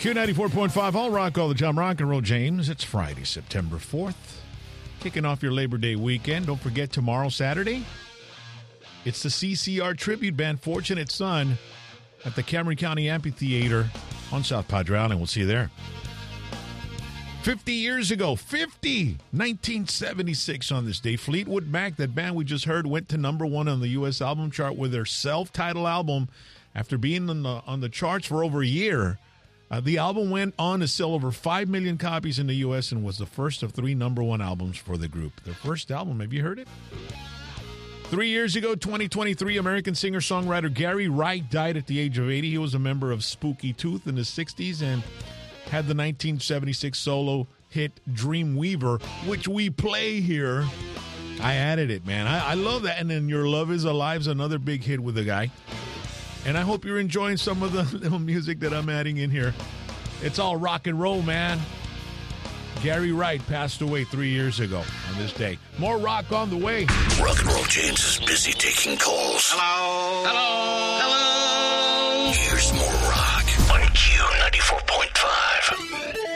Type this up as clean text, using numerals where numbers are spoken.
Q94.5 All Rock all the time. Rock and roll, James. It's Friday, September 4th. Kicking off your Labor Day weekend. Don't forget tomorrow, Saturday, it's the CCR tribute band Fortunate Son at the Cameron County Amphitheater on South Padre Island. We'll see you there. 50 years ago, 1976 on this day, Fleetwood Mac, that band we just heard, went to number one on the U.S. album chart with their self-titled album after being on the charts for over a year. The album went on to sell over 5 million copies in the U.S. and was the first of 3 number one albums for the group. Their first album, have you heard it? 3 years ago, 2023, American singer-songwriter Gary Wright died at the age of 80. He was a member of Spooky Tooth in the 60s and had the 1976 solo hit Dreamweaver, which we play here. I added it, man. I love that. And then Your Love Is Alive's another big hit with the guy. And I hope you're enjoying some of the little music that I'm adding in here. It's all rock and roll, man. Gary Wright passed away 3 years ago on this day. More rock on the way. Rock and Roll James is busy taking calls. Hello? Hello? Hello? Here's more rock on Q94.5.